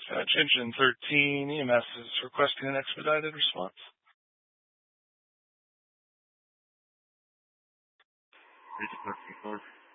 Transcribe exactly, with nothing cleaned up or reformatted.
Dispatch Engine thirteen, E M S is requesting an expedited response. Dispatch report.